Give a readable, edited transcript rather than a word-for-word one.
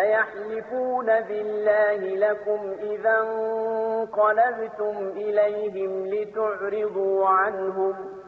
سيحلفون بالله لكم إذا انقلبتم إليهم لتعرضوا عنهم